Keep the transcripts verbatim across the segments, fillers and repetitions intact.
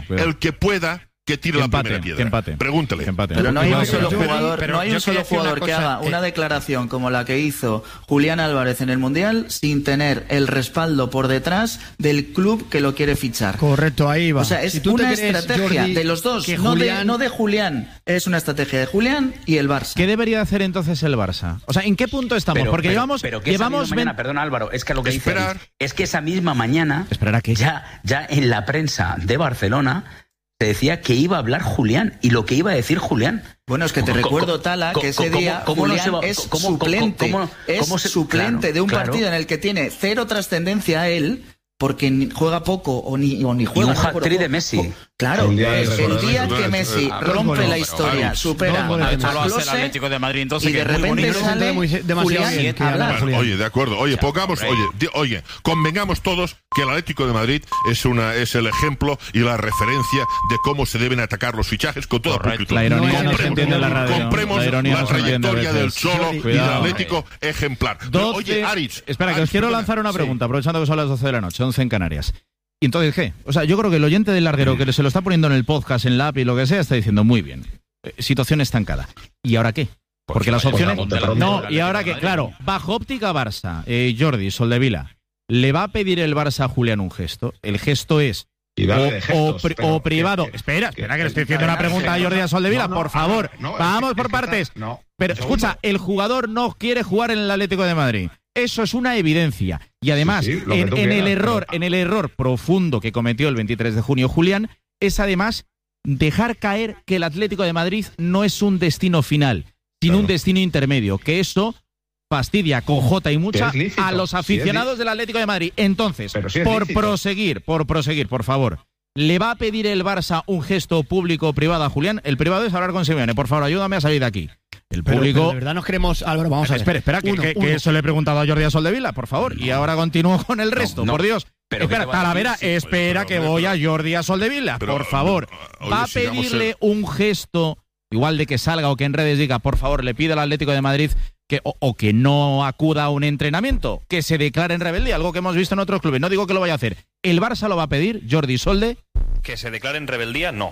el que pueda que tire que la empate, primera piedra. Que empate. Pregúntele. Que empate. Pero no hay no, un solo pero, jugador, pero no hay un solo jugador que haga una declaración como la que hizo Julián Álvarez en el Mundial sin tener el respaldo por detrás del club que lo quiere fichar. Correcto, ahí va. O sea, es si tú una crees, estrategia Jordi, de los dos, que no, Julián... de, no de Julián. Es una estrategia de Julián y el Barça. ¿Qué debería hacer entonces el Barça? O sea, ¿en qué punto estamos? Pero, Porque pero, llevamos... Pero que llevamos esa misma mañana, perdona Álvaro, es que lo que Esperar. dice es que esa misma mañana, ¿Esperar a qué? ya, ya en la prensa de Barcelona se decía que iba a hablar Julián y lo que iba a decir Julián. Bueno, es que te ¿Cómo, recuerdo, cómo, Tala, que ese cómo, día cómo no Julián se va- es cómo- cómo- suplente. cómo- es cómo se- suplente claro, de un claro. partido en el que tiene cero trascendencia a él, porque ni juega poco o ni, o ni juega. un no hat-trick juega. de Messi. Claro, El día de el recordar día Messi. que Messi Ah, rompe goles, la pero, historia, claro. supera Dos goles a de Messi. Esto lo hace el Klose, Atlético de Madrid, entonces y que de es muy repente bonito. sale Muy- demasiado Julián bien, que a hablar. habla. Bueno, oye, de acuerdo. Oye, pongamos, oye, di- oye, convengamos todos que el Atlético de Madrid es una es el ejemplo y la referencia de cómo se deben atacar los fichajes con toda Correcto. pulcritud. La ironía no se Compremos- entiende en la radio. Compremos La la, ironía no se entiende a trayectoria del veces. Cholo Jordi, y del cuidado. Atlético ejemplar. Pero, doce... oye, Aritz. Espera, que Aritz, os quiero perdona. lanzar una Sí. pregunta, aprovechando que son las doce de la noche, once en Canarias. ¿Y entonces qué? O sea, yo creo que el oyente del larguero que se lo está poniendo en el podcast, en la app y lo que sea, está diciendo muy bien. Eh, situación estancada. ¿Y ahora qué? Porque las vaya, opciones... pues, ponte pronto. No, y ahora que, claro, bajo óptica Barça, eh, Jordi, Soldevila, ¿le va a pedir el Barça a Julián un gesto? El gesto es... Y dale de O, gestos, o pri- pero o privado. que- espera, que- espera, que le estoy que- haciendo una que- pregunta a que- Jordi Soldevila, no, no, por favor. no, es Vamos que- por es que está- partes. no, Pero un segundo. escucha, el jugador no quiere jugar en el Atlético de Madrid. Eso es una evidencia. Y además, Sí, sí, lo que en, tú en el quieras, error, pero- en el error profundo que cometió el veintitrés de junio Julián, es además dejar caer que el Atlético de Madrid no es un destino final, sino Claro. un destino intermedio. Que eso fastidia con J y mucha Que es lícito, a los sí es aficionados li- del Atlético de Madrid. Entonces, Pero sí es por lícito. proseguir, por proseguir, por favor. ¿Le va a pedir el Barça un gesto público o privado a Julián? El privado es hablar con Simeone. Por favor, ayúdame a salir de aquí. El Pero, público... pero de verdad nos queremos... Álvaro, vamos a ver. Espera, espera, que, Uno, que- que uno. eso le he preguntado a Jordi a Soldevila, por favor. Y ahora continúo con el resto, no. por Dios. Pero espera, ¿qué te va a Talavera, decir? Sí, espera pero, que pero, voy a pero- Jordi a Soldevila, pero, por favor. oye, ¿Va a sigamos pedirle el- un gesto, igual de que salga o que en redes diga, por favor, le pide al Atlético de Madrid que o, o que no acuda a un entrenamiento, que se declare en rebeldía, algo que hemos visto en otros clubes? No digo que lo vaya a hacer. ¿El Barça lo va a pedir, Jordi Solde? Que se declare en rebeldía, no.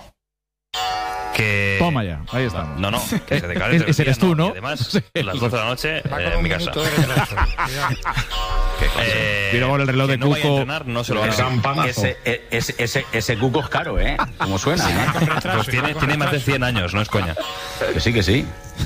Que... Toma ya, ahí estamos. No, no, que se declare en Ese rebeldía, eres tú, ¿no? Y además, Sí. a las doce de la noche Va eh, con en un mi casa. minuto de retraso. Eh, Mira, con el reloj que de no vaya a Cuco. entrenar, no se lo va a El pedir. campanazo. Ese, ese, ese, ese cuco es caro, ¿eh? Como suena, ¿eh? Pues tiene, tiene más de cien años, no es coña. Que sí, que sí.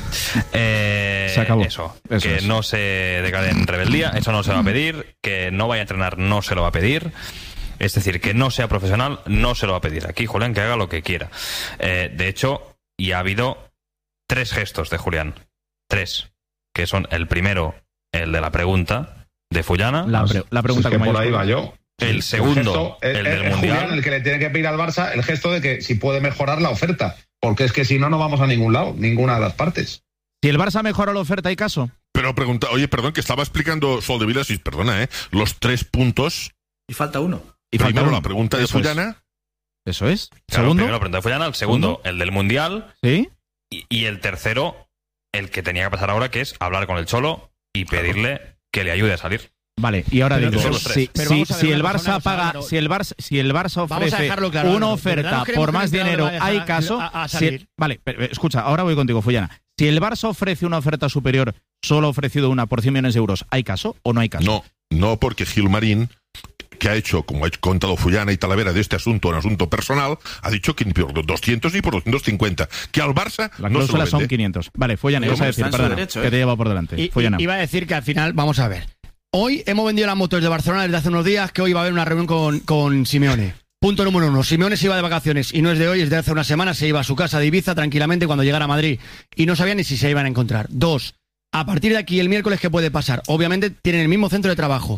Eh, Se acabó. Eso, Eso que es. no se declare en rebeldía, eso no se va a pedir. Que no vaya a entrenar, no se lo va a pedir. Es decir, que no sea profesional, no se lo va a pedir. Aquí Julián que haga lo que quiera. Eh, de hecho, y ha habido tres gestos de Julián. Tres. Que son el primero, el de la pregunta de Fullana. La, pre- la pregunta Si es que como por ahí yo- va yo. El segundo, gesto, el del es Mundial. Julián el que le tiene que pedir al Barça el gesto de que si puede mejorar la oferta. Porque es que si no, no vamos a ningún lado, ninguna de las partes. Si el Barça mejora la oferta, ¿hay caso? Pero pregunta, oye, perdón, que estaba explicando Soldevila, sí, perdona, ¿eh? Los tres puntos. Y falta uno. Y falta Primero uno. la pregunta de Eso es. Fullana. Eso es. Claro, Segundo. primero la pregunta de Fullana, el segundo, el del Mundial. ¿Sí? Y, y el tercero, el que tenía que pasar ahora, que es hablar con el Cholo y pedirle que le ayude a salir. Vale, y ahora Pero digo, son los tres. si, Pero si- vamos a ver si una el cosa, Barça una cosa, paga, Álvaro. si el Barça, si el Barça Vamos a ofrece dejarlo claro, una Álvaro. ¿De verdad oferta nos creemos por que más el entrenador dinero, va a hay dejar caso. a- a Si- salir? vale, pero, escucha, ahora voy contigo, Fullana. Si el Barça ofrece una oferta superior, solo ha ofrecido una por cien millones de euros, ¿hay caso o no hay caso? No, no, porque Gilmarín, que ha hecho, como ha contado Fullana y Talavera de este asunto, un asunto personal, ha dicho que ni por doscientos ni por doscientos cincuenta. Que al Barça La no se lo cláusula son vende. quinientos. Vale, Fullana, Pero ibas a está decir, en su perdona, derecho, que ¿eh? te lleva por delante. Y- Fullana. y- iba a decir que al final, vamos a ver. Hoy hemos vendido las motos de Barcelona desde hace unos días, que hoy va a haber una reunión con, con Simeone. Punto número uno. Simeone se iba de vacaciones y no es de hoy, es de hace una semana. Se iba a su casa de Ibiza tranquilamente cuando llegara a Madrid y no sabía ni si se iban a encontrar. Dos. A partir de aquí, el miércoles, ¿qué puede pasar? Obviamente tienen el mismo centro de trabajo.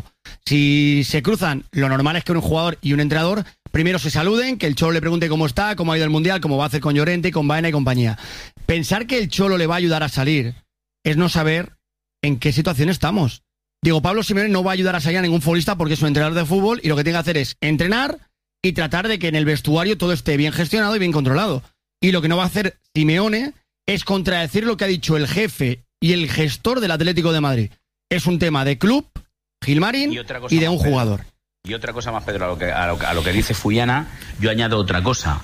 Si se cruzan, lo normal es que un jugador y un entrenador primero se saluden, que el Cholo le pregunte cómo está, cómo ha ido el Mundial, cómo va a hacer con Llorente, con Baena y compañía. Pensar que el Cholo le va a ayudar a salir es no saber en qué situación estamos. Digo, Pablo Simeone no va a ayudar a salir a ningún futbolista porque es un entrenador de fútbol y lo que tiene que hacer es entrenar y tratar de que en el vestuario todo esté bien gestionado y bien controlado. Y lo que no va a hacer Simeone es contradecir lo que ha dicho el jefe y el gestor del Atlético de Madrid. Es un tema de club, Gilmarín, Y y, otra cosa de más, un Pedro. jugador. Y otra cosa más, Pedro, a lo que, a lo, a lo que dice Fullana, yo añado otra cosa.